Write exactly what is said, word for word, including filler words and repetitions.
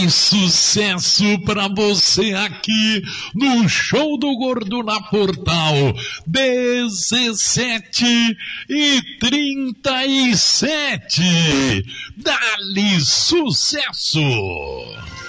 Dá-lhe sucesso pra você aqui no Show do Gordo na Portal. dezessete e trinta e sete. Dá-lhe sucesso!